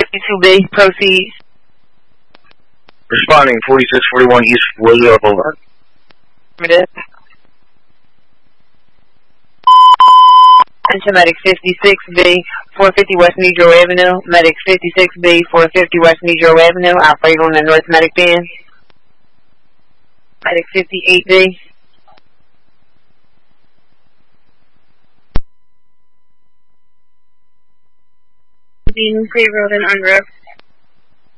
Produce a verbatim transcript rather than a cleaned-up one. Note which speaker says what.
Speaker 1: fifty-two B, proceed.
Speaker 2: Responding, forty-six forty-one East Roosevelt Boulevard.
Speaker 1: Attention, Medic fifty-six B, four fifty West Negro Avenue. Medic fifty-six B, four fifty West Negro Avenue. Operating on the North Medic Band. Medic fifty-eight B.
Speaker 3: Being Clear Road and Unruh.